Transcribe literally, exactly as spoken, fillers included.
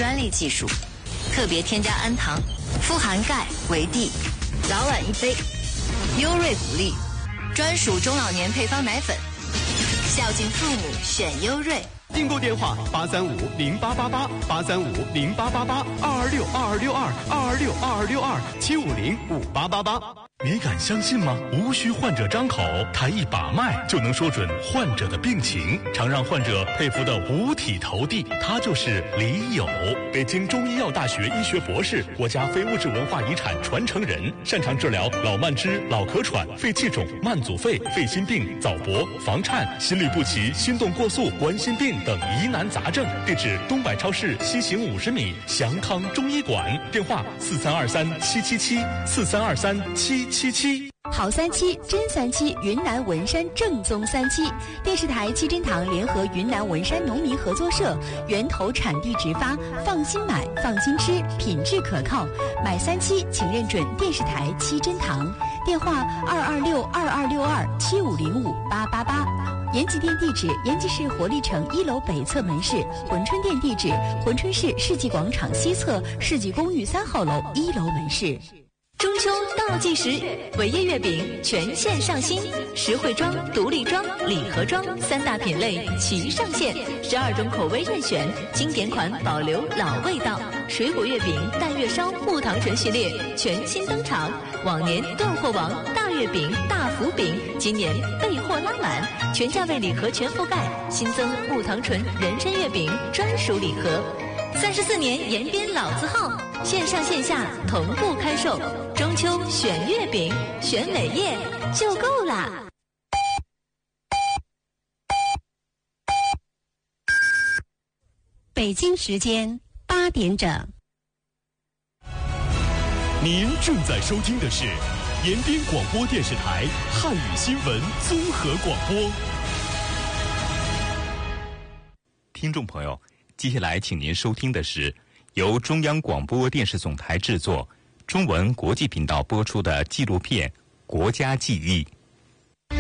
专利技术，特别添加氨糖，富含钙、维 D， 早晚一杯。优瑞补力，专属中老年配方奶粉，孝敬父母选优瑞。 订购电话八三五零八八八八三五零八八八二二六二二六二二二六二二六二七五零五八八八。 你敢相信吗？无需患者张口，他一把脉就能说准患者的病情，常让患者佩服的五体投地。他就是李友，北京中医药大学医学博士，国家非物质文化遗产传承人，擅长治疗老慢支、老咳喘、肺气肿、慢阻肺、肺心病、早搏、房颤、心律不齐、心动过速、冠心病等疑难杂症。地址：东百超市西行五十米，祥康中医馆。电话：四三二三七七七四三二三七七七。 好三七真三七，云南文山正宗三七。电视台七珍堂联合云南文山农民合作社，源头产地直发，放心买，放心吃，品质可靠。买三七请认准电视台七珍堂，电话二二六二二六二七五零五八八八。延吉店地址：延吉市活力城一楼北侧门市；珲春店地址：珲春市世纪广场西侧世纪公寓三号楼一楼门市。 中秋倒计时，伟业月饼全线上新，实惠装、独立装、礼盒装三大品类齐上线，十二种口味任选，经典款保留老味道。水果月饼、淡月烧、木糖醇系列全新登场，往年断货王大月饼、大福饼，今年备货拉满，全价位礼盒全覆盖，新增木糖醇人参月饼专属礼盒。三十四年延边老字号，线上线下同步开售。中秋选月饼，选伟业就够啦。 北京时间八点整。 您正在收听的是延边广播电视台汉语新闻综合广播。 听众朋友，接下来请您收听的是由中央广播电视总台制作、中文国际频道播出的纪录片《国家记忆》。